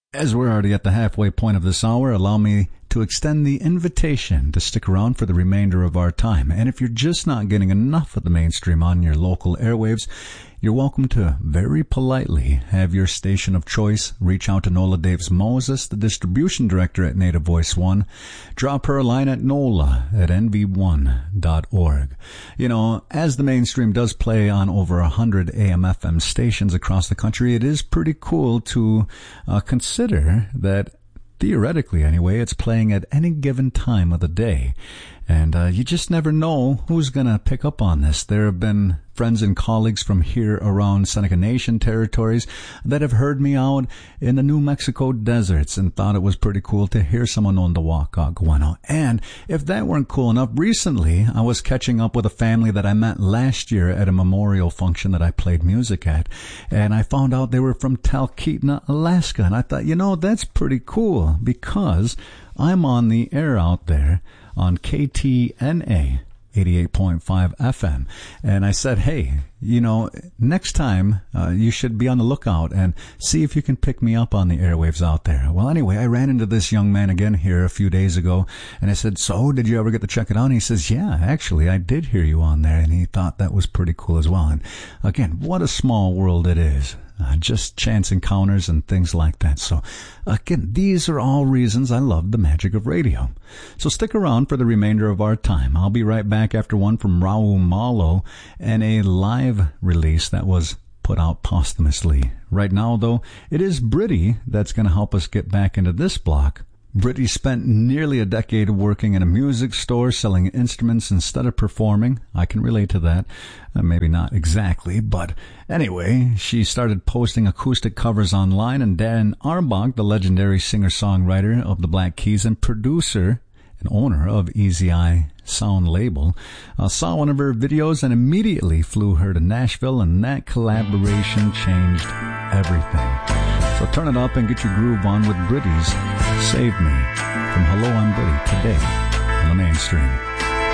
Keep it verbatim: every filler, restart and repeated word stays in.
As we're already at the halfway point of this hour, allow me to extend the invitation to stick around for the remainder of our time. And if you're just not getting enough of the mainstream on your local airwaves, you're welcome to very politely have your station of choice reach out to Nola Davis Moses, the distribution director at Native Voice One. Drop her a line at nola at n v one dot org. You know, as the mainstream does play on over one hundred A M F M stations across the country, it is pretty cool to uh, consider that theoretically, anyway, it's playing at any given time of the day. And uh, you just never know who's going to pick up on this. There have been friends and colleagues from here around Seneca Nation territories that have heard me out in the New Mexico deserts and thought it was pretty cool to hear someone on the Wakaguano. And if that weren't cool enough, recently I was catching up with a family that I met last year at a memorial function that I played music at. And I found out they were from Talkeetna, Alaska. And I thought, you know, that's pretty cool because I'm on the air out there on K T N A eighty-eight point five F M. And I said, hey, you know, next time uh, you should be on the lookout and see if you can pick me up on the airwaves out there. Well, anyway, I ran into this young man again here a few days ago, and I said, so did you ever get to check it out? And he says, yeah, actually, I did hear you on there, and he thought that was pretty cool as well. And again, what a small world it is. Uh, just chance encounters and things like that. So, again, these are all reasons I love the magic of radio. So stick around for the remainder of our time. I'll be right back after one from Raul Malo and a live release that was put out posthumously. Right now, though, it is Britty that's going to help us get back into this block. Britty spent nearly a decade working in a music store selling instruments instead of performing. I can relate to that. Uh, maybe not exactly, but anyway, she started posting acoustic covers online, and Dan Arbach, the legendary singer-songwriter of the Black Keys and producer and owner of Easy Eye Sound label, uh, saw one of her videos and immediately flew her to Nashville, and that collaboration changed everything. So turn it up and get your groove on with Britty's Save Me from Hello, I'm Britty today on the mainstream.